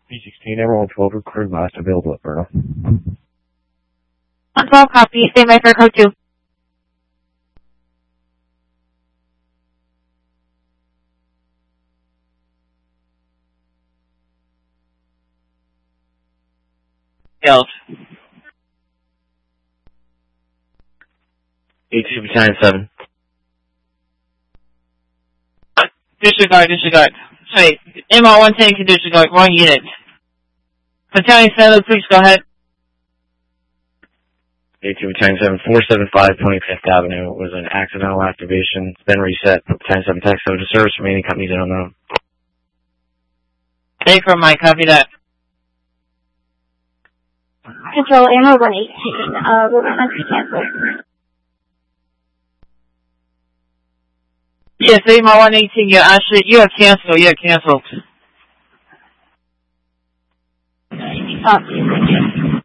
B16, everyone 12, recording last available at Burnham. 112, copy. Stand by for code 2. Yelled. 82 Battalion 7. Disregard. Sorry, MR-110 can disregard. Wrong unit. Battalion 7, please go ahead. 82 Battalion 7, 475 25th Avenue was an accidental activation. It's been reset. Battalion 7 text out to service. Remaining companies unknown. Take from my copy that. Control, ammo 118. We're going to cancel. Yes, MR-118, you have canceled. Copy.